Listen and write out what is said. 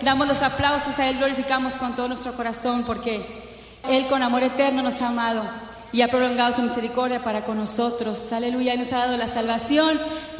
damos los aplausos a Él, glorificamos con todo nuestro corazón, porque Él con amor eterno nos ha amado y ha prolongado su misericordia para con nosotros. Aleluya, y nos ha dado la salvación.